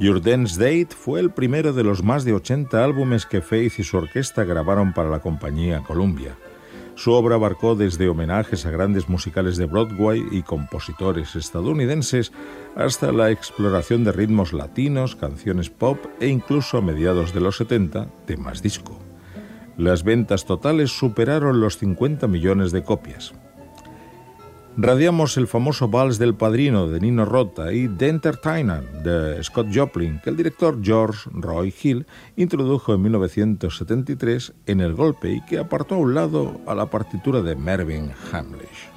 Your Dance Date fue el primero de los más de 80 álbumes que Faith y su orquesta grabaron para la compañía Columbia. Su obra abarcó desde homenajes a grandes musicales de Broadway y compositores estadounidenses hasta la exploración de ritmos latinos, canciones pop e incluso a mediados de los 70, temas disco. Las ventas totales superaron los 50 millones de copias. Radiamos el famoso Vals del Padrino de Nino Rota y The Entertainer de Scott Joplin, que el director George Roy Hill introdujo en 1973 en el golpe y que apartó a un lado a la partitura de Mervyn Hamlish.